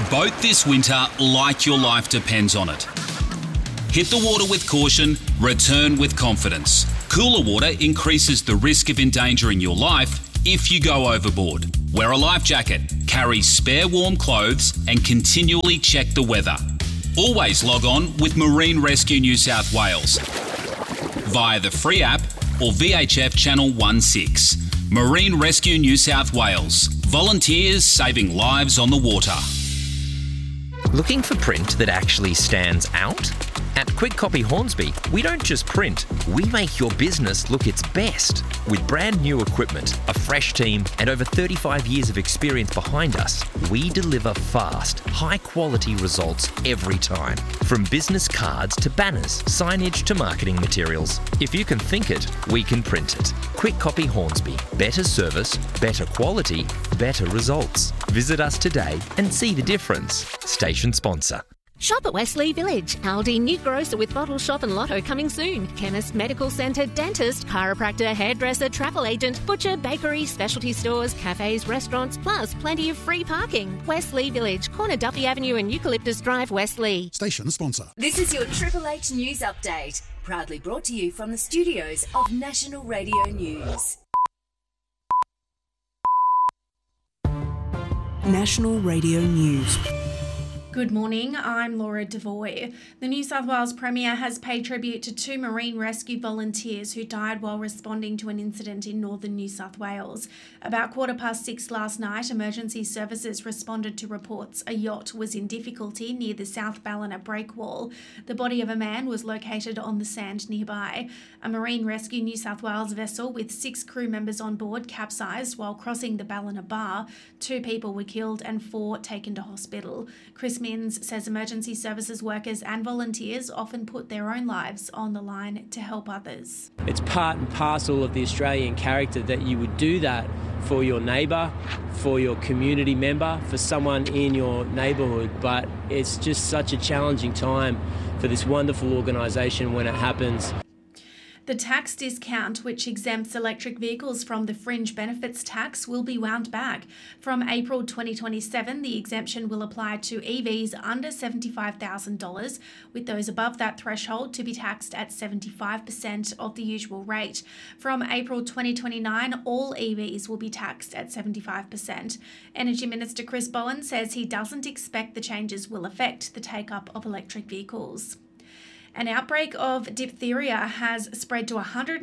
Boat this winter like your life depends on it. Hit the water with caution, return with confidence. Cooler water increases the risk of endangering your life if you go overboard. Wear a life jacket, carry spare warm clothes, and continually check the weather. Always log on with Marine Rescue New South Wales via the free app or VHF Channel 16. Marine Rescue New South Wales. Volunteers saving lives on the water. Looking for print that actually stands out? At Quick Copy Hornsby, we don't just print, we make your business look its best. With brand new equipment, a fresh team, and over 35 years of experience behind us, we deliver fast, high-quality results every time. From business cards to banners, signage to marketing materials. If you can think it, we can print it. Quick Copy Hornsby. Better service, better quality, better results. Visit us today and see the difference. Station sponsor. Shop at Wesley Village. Aldi new grocer with bottle shop and lotto coming soon. Chemist, medical centre, dentist, chiropractor, hairdresser, travel agent, butcher, bakery, specialty stores, cafes, restaurants, plus plenty of free parking. Wesley Village, corner Duffy Avenue and Eucalyptus Drive, Wesley. Station sponsor. This is your Triple H News Update. Proudly brought to you from the studios of National Radio News. National Radio News. Good morning, I'm Laura Devoy. The New South Wales Premier has paid tribute to 2 marine rescue volunteers who died while responding to an incident in northern New South Wales. About 6:15 last night, emergency services responded to reports a yacht was in difficulty near the South Ballina breakwall. The body of a man was located on the sand nearby. A Marine Rescue New South Wales vessel with 6 crew members on board capsized while crossing the Ballina Bar. 2 people were killed and 4 taken to hospital. Chris Minns says emergency services workers and volunteers often put their own lives on the line to help others. It's part and parcel of the Australian character that you would do that for your neighbour, for your community member, for someone in your neighbourhood, but it's just such a challenging time for this wonderful organisation when it happens. The tax discount, which exempts electric vehicles from the fringe benefits tax, will be wound back. From April 2027, the exemption will apply to EVs under $75,000, with those above that threshold to be taxed at 75% of the usual rate. From April 2029, all EVs will be taxed at 75%. Energy Minister Chris Bowen says he doesn't expect the changes will affect the take-up of electric vehicles. An outbreak of diphtheria has spread to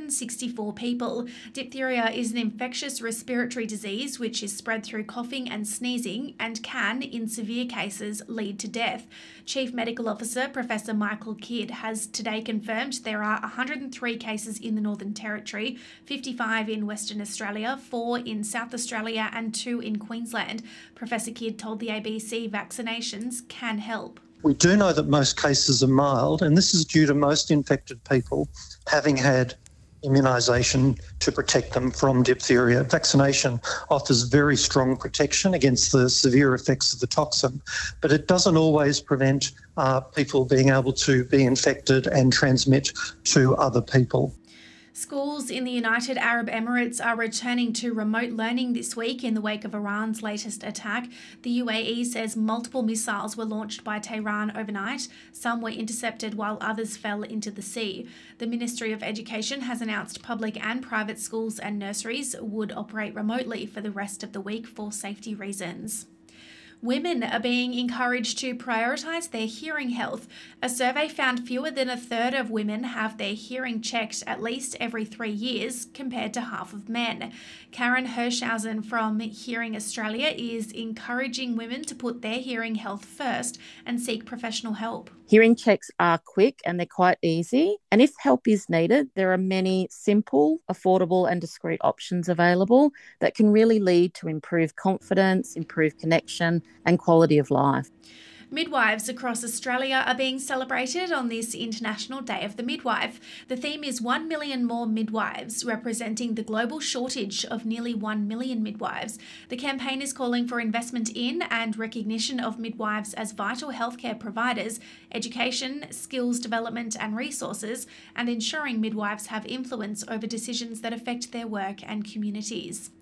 164 people. Diphtheria is an infectious respiratory disease which is spread through coughing and sneezing and can, in severe cases, lead to death. Chief Medical Officer Professor Michael Kidd has today confirmed there are 103 cases in the Northern Territory, 55 in Western Australia, 4 in South Australia and 2 in Queensland. Professor Kidd told the ABC vaccinations can help. We do know that most cases are mild, and this is due to most infected people having had immunisation to protect them from diphtheria. Vaccination offers very strong protection against the severe effects of the toxin, but it doesn't always prevent people being able to be infected and transmit to other people. Schools in the United Arab Emirates are returning to remote learning this week in the wake of Iran's latest attack. The UAE says multiple missiles were launched by Tehran overnight. Some were intercepted while others fell into the sea. The Ministry of Education has announced public and private schools and nurseries would operate remotely for the rest of the week for safety reasons. Women are being encouraged to prioritise their hearing health. A survey found fewer than a third of women have their hearing checked at least every 3 years, compared to half of men. Karen Hirschhausen from Hearing Australia is encouraging women to put their hearing health first and seek professional help. Hearing checks are quick and they're quite easy. And if help is needed, there are many simple, affordable and discreet options available that can really lead to improved confidence, improved connection and quality of life. Midwives across Australia are being celebrated on this International Day of the Midwife. The theme is 1 million more midwives, representing the global shortage of nearly 1 million midwives. The campaign is calling for investment in and recognition of midwives as vital healthcare providers, education, skills development and resources, and ensuring midwives have influence over decisions that affect their work and communities.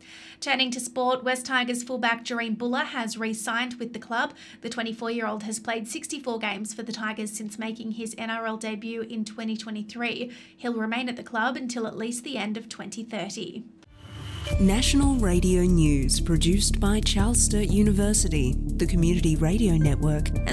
Turning to sport, West Tigers fullback Jareen Buller has re-signed with the club. The 24-year-old has played 64 games for the Tigers since making his NRL debut in 2023. He'll remain at the club until at least the end of 2030. National Radio News, produced by Charles Sturt University, the Community Radio Network, and